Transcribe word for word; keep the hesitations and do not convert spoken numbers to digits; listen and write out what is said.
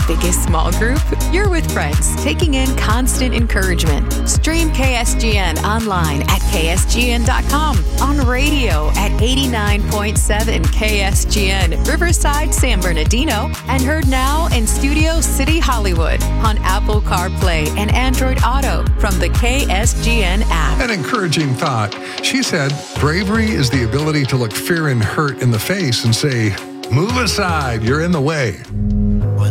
biggest small group? You're with friends, taking in constant encouragement. Stream K S G N online at K S G N dot com, on radio at eighty-nine point seven K S G N, Riverside, San Bernardino, and heard now in Studio City, Hollywood, on Apple CarPlay and Android Auto from the K S G N app. An encouraging thought. She said, bravery is the ability to look fear and hurt in the face and say, move aside, you're in the way.